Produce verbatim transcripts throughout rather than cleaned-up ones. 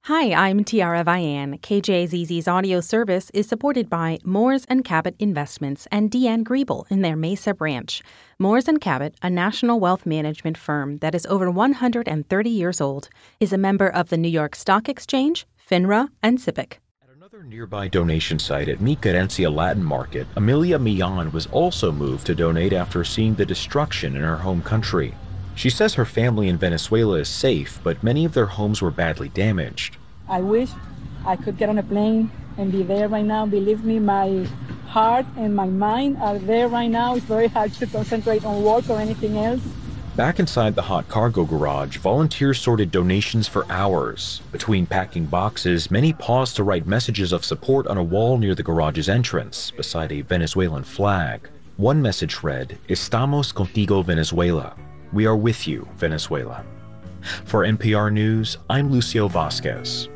Hi, I'm Tiara Vian. K J Z Z's audio service is supported by Moores and Cabot Investments and Deanne Griebel in their Mesa branch. Moores and Cabot, a national wealth management firm that is over one hundred thirty years old, is a member of the New York Stock Exchange, FINRA, and SIPC. At another nearby donation site at Mi Querencia Latin Market, Amelia Millan was also moved to donate after seeing the destruction in her home country. She says her family in Venezuela is safe, but many of their homes were badly damaged. I wish I could get on a plane and be there right now. Believe me, my heart and my mind are there right now. It's very hard to concentrate on work or anything else. Back inside the hot cargo garage, volunteers sorted donations for hours. Between packing boxes, many paused to write messages of support on a wall near the garage's entrance, beside a Venezuelan flag. One message read, "Estamos contigo, Venezuela." We are with you, Venezuela. For N P R News, I'm Lucio Vasquez.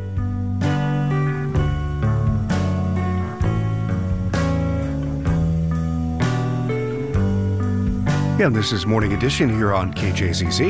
Yeah, this is Morning Edition here on K J Z Z.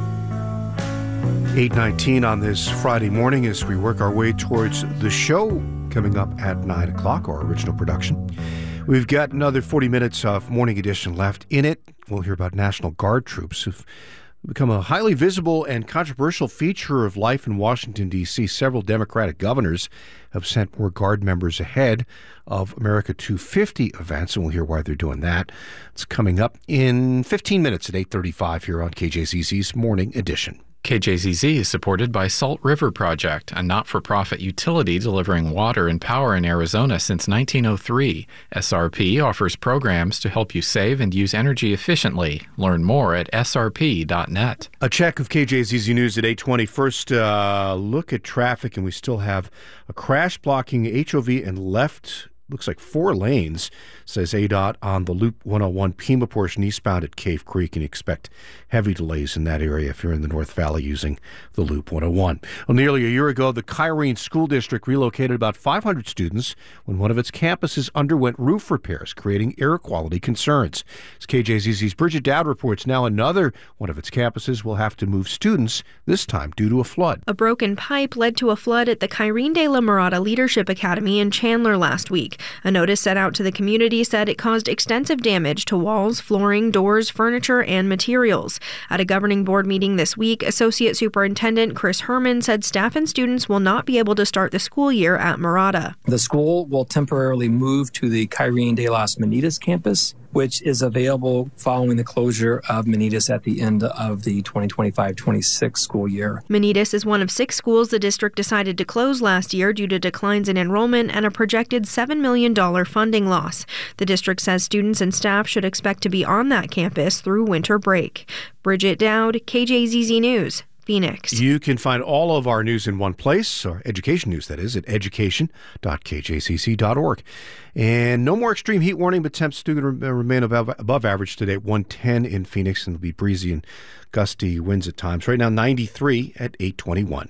eight nineteen on this Friday morning as we work our way towards the show coming up at nine o'clock, our original production. We've got another forty minutes of Morning Edition left. In it, we'll hear about National Guard troops who've become a highly visible and controversial feature of life in Washington, D C. Several Democratic governors have sent more Guard members ahead of America two fifty events, and we'll hear why they're doing that. It's coming up in fifteen minutes at eight thirty-five here on K J Z Z's Morning Edition. K J Z Z is supported by Salt River Project, a not-for-profit utility delivering water and power in Arizona since nineteen oh three. S R P offers programs to help you save and use energy efficiently. Learn more at S R P dot net. A check of K J Z Z News at eight twenty. First, uh, look at traffic, and we still have a crash blocking H O V and left, looks like four lanes, says A D O T on the Loop one oh one Pima portion eastbound at Cave Creek, and you expect heavy delays in that area if you're in the North Valley using the Loop one oh one. Well, nearly a year ago, the Kyrene School District relocated about five hundred students when one of its campuses underwent roof repairs, creating air quality concerns. As K J Z Z's Bridget Dowd reports, now another one of its campuses will have to move students, this time due to a flood. A broken pipe led to a flood at the Kyrene de la Mirada Leadership Academy in Chandler last week. A notice sent out to the community said it caused extensive damage to walls, flooring, doors, furniture, and materials. At a governing board meeting this week, Associate Superintendent Chris Herman said staff and students will not be able to start the school year at Mirada. The school will temporarily move to the Kyrene de las Menitas campus, which is available following the closure of Menitas at the end of the twenty twenty-five twenty-six school year. Menitas is one of six schools the district decided to close last year due to declines in enrollment and a projected seven million dollars funding loss. The district says students and staff should expect to be on that campus through winter break. Bridget Dowd, K J Z Z News, Phoenix. You can find all of our news in one place, or education news, that is, at education dot k j c c dot org. And no more extreme heat warning, but temps do remain above, above average today at one ten in Phoenix, and it'll be breezy and gusty winds at times. Right now, ninety-three at eight twenty-one.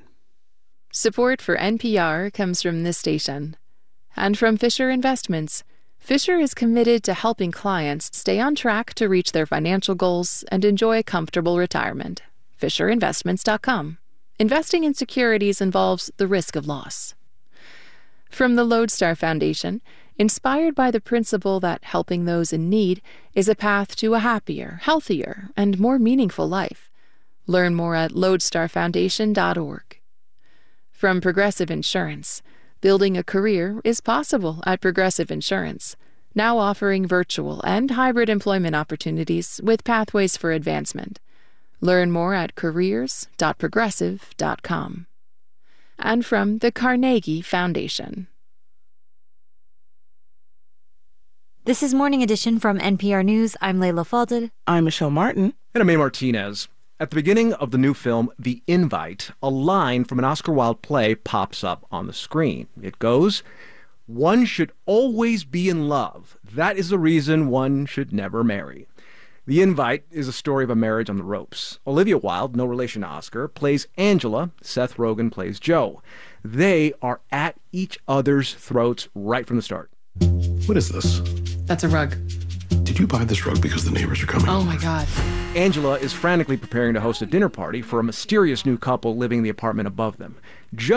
Support for N P R comes from this station and from Fisher Investments. Fisher is committed to helping clients stay on track to reach their financial goals and enjoy a comfortable retirement. Fisher Investments dot com. Investing in securities involves the risk of loss. From the Lodestar Foundation, inspired by the principle that helping those in need is a path to a happier, healthier, and more meaningful life. Learn more at lodestar foundation dot org. From Progressive Insurance, building a career is possible at Progressive Insurance, now offering virtual and hybrid employment opportunities with pathways for advancement. Learn more at careers dot progressive dot com. And from the Carnegie Foundation. This is Morning Edition from N P R News. I'm Layla Falded. I'm Michelle Martin. And I'm A. Martinez. At the beginning of the new film, The Invite, a line from an Oscar Wilde play pops up on the screen. It goes, "One should always be in love. That is the reason one should never marry." The Invite is a story of a marriage on the ropes. Olivia Wilde, no relation to Oscar, plays Angela. Seth Rogen plays Joe. They are at each other's throats right from the start. What is this? That's a rug. Did you buy this rug because the neighbors are coming Oh, over? my God. Angela is frantically preparing to host a dinner party for a mysterious new couple living in the apartment above them. Joe